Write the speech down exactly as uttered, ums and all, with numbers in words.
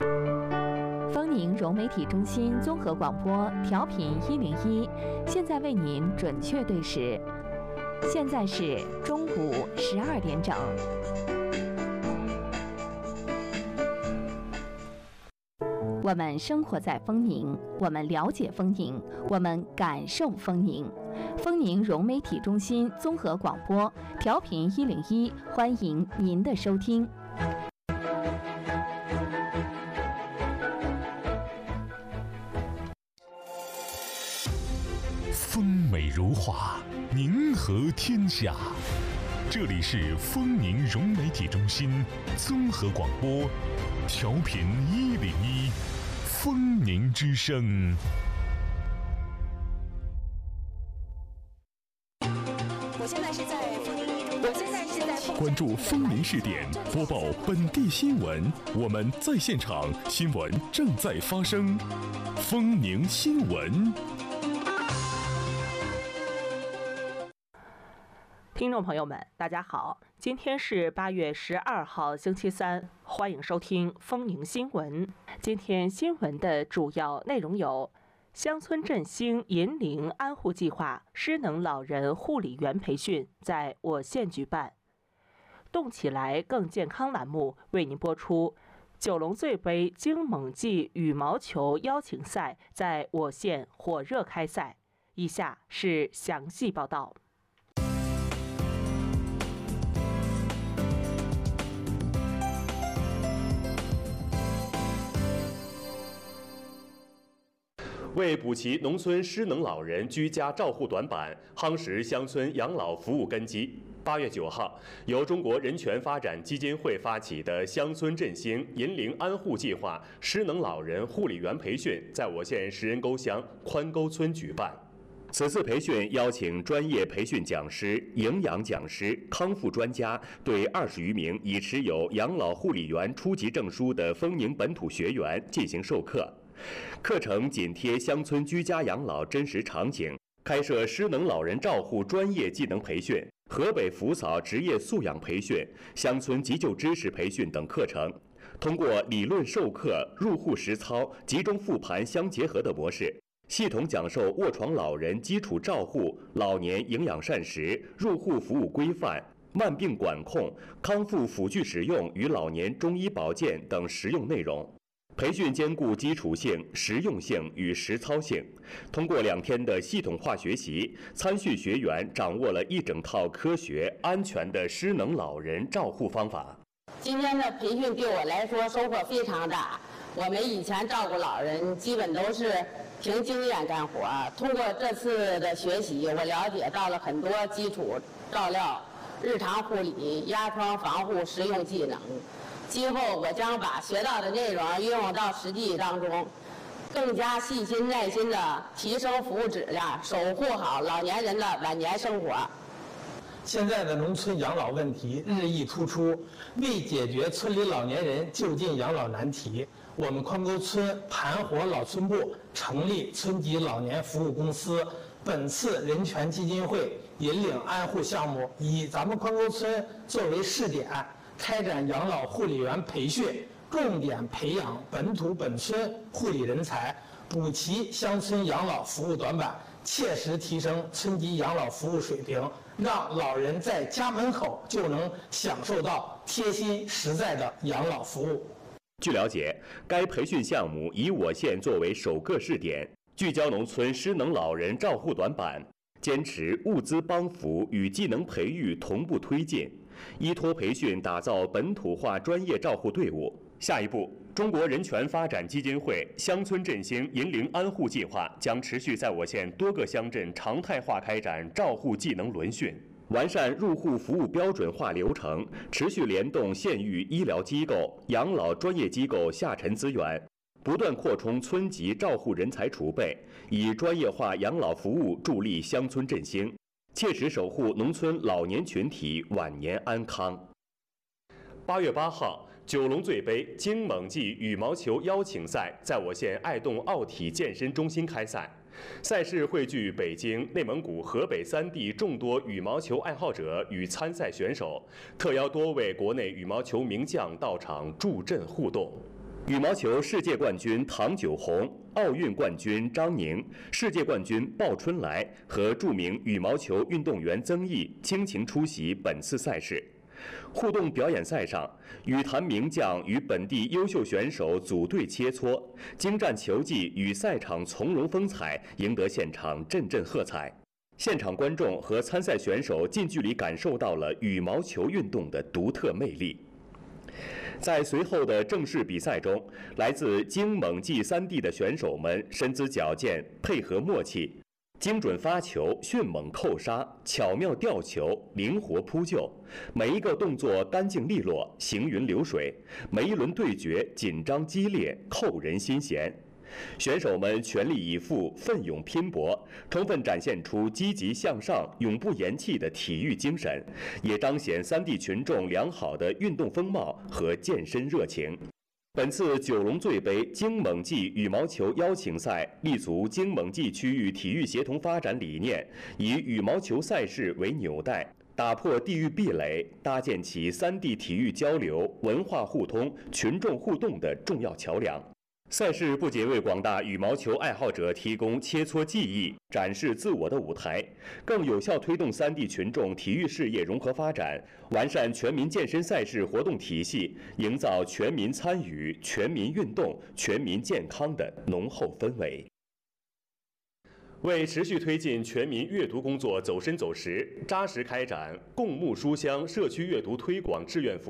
丰宁融媒体中心综合广播调频一零一，现在为您准确对时，现在是中午十二点整。我们生活在丰宁，我们了解丰宁，我们感受丰宁。丰宁融媒体中心综合广播调频一零一，欢迎您的收听。 风美如画，宁和天下。这里是丰宁融媒体中心综合广播调频一零一，丰宁之声。 我现在是在丰宁一中，我现在是在关注丰宁视点，播报本地新闻，我们在现场，新闻正在发生。丰宁新闻。 听众朋友们，大家好，今天是八月十二号，星期三，欢迎收听丰宁新闻。今天新闻的主要内容有：乡村振兴银龄安护计划失能老人护理员培训在我县举办；动起来更健康栏目为您播出九龙醉杯京猛记羽毛球邀请赛在我县火热开赛。以下是详细报道。 为补齐农村失能老人居家照护短板，夯实乡村养老服务根基，八月九号，由中国人权发展基金会发起的乡村振兴银龄安护计划失能老人护理员培训在我县石人沟乡宽沟村举办。此次培训邀请专业培训讲师、营养讲师、康复专家，对二十余名已持有养老护理员初级证书的丰宁本土学员进行授课。课程紧贴乡村居家养老真实场景，开设失能老人照护专业技能培训、河北扶嫂职业素养培训、乡村急救知识培训等课程，通过理论授课、入户实操、集中复盘相结合的模式，系统讲授卧床老人基础照护、老年营养膳食、入户服务规范、慢病管控、康复辅具使用与老年中医保健等实用内容。培训兼顾基础性、实用性与实操性。通过两天的系统化学习，参训学员掌握了一整套科学、安全的失能老人照护方法。 今天的培训对我来说收获非常大。我们以前照顾老人，基本都是凭经验干活。通过这次的学习，我了解到了很多基础照料、日常护理、压疮防护实用技能。今后我将把学到的内容运用到实际当中，更加细心耐心地提升服务质量，守护好老年人的晚年生活。 现在的农村养老问题日益突出，为解决村里老年人就近养老难题，我们宽沟村盘活老村部成立村级老年服务公司。本次人权基金会引领安护项目，以咱们宽沟村作为试点，开展养老护理员培训，重点培养本土本村护理人才，补齐乡村养老服务短板，切实提升村级养老服务水平，让老人在家门口就能享受到贴心实在的养老服务。 据了解，该培训项目以我县作为首个试点，聚焦农村失能老人照护短板，坚持物资帮扶与技能培育同步推进，依托培训打造本土化专业照护队伍。下一步，中国人权发展基金会乡村振兴银龄安护计划将持续在我县多个乡镇常态化开展照护技能轮训，完善入户服务标准化流程，持续联动县域医疗机构、养老专业机构下沉资源，不断扩充村级照护人才储备，以专业化养老服务助力乡村振兴，切实守护农村老年群体晚年安康。八月八号，九龙醉杯京猛记羽毛球邀请赛在我县爱动奥体健身中心开赛。赛事汇聚北京、内蒙古、河北三地众多羽毛球爱好者与参赛选手，特邀多位国内羽毛球名将到场助阵互动。 羽毛球世界冠军唐九红、奥运冠军张宁、世界冠军鲍春来和著名羽毛球运动员曾毅倾情出席本次赛事。互动表演赛上，羽坛名将与本地优秀选手组队切磋，精湛球技与赛场从容风采赢得现场阵阵喝彩。现场观众和参赛选手近距离感受到了羽毛球运动的独特魅力。在随后的正式比赛中，来自京蒙冀三地的选手们身姿矫健，配合默契，精准发球、迅猛扣杀、巧妙吊球、灵活扑救，每一个动作干净利落、行云流水，每一轮对决紧张激烈、扣人心弦。选手们全力以赴、奋勇拼搏，充分展现出积极向上、永不言弃的体育精神，也彰显三地群众良好的运动风貌和健身热情。本次九龙醉杯京蒙冀羽毛球邀请赛立足京蒙冀区域体育协同发展理念，以羽毛球赛事为纽带，打破地域壁垒，搭建起三地体育交流、文化互通、群众互动的重要桥梁。赛事不仅为广大羽毛球爱好者提供切磋技艺、展示自我的舞台，更有效推动三地群众体育事业融合发展，完善全民健身赛事活动体系，营造全民参与、全民运动、全民健康的浓厚氛围。为持续推进全民阅读工作走深走实，扎实开展共沐书香社区阅读推广志愿服务